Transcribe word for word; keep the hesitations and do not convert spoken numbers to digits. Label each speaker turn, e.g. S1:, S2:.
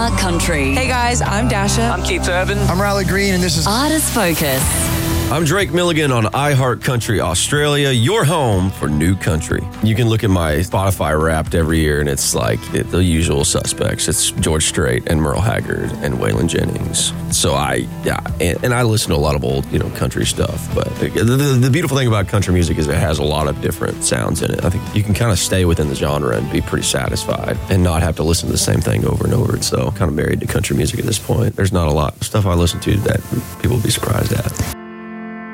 S1: iHeart Country.
S2: Hey guys, I'm Dasha.
S3: I'm Keith Urban.
S4: I'm Riley Green, and this is
S1: Artist Focus.
S5: I'm Drake Milligan on iHeart Country Australia, your home for new country. You can look at my Spotify Wrapped every year, and it's like it, the usual suspects. It's George Strait and Merle Haggard and Waylon Jennings. So I, yeah, and, and I listen to a lot of old, you know, country stuff. But the, the, the beautiful thing about country music is it has a lot of different sounds in it. I think you can kind of stay within the genre and be pretty satisfied and not have to listen to the same thing over and over. So I'm kind of married to country music at this point. There's not a lot of stuff I listen to that people will be surprised at.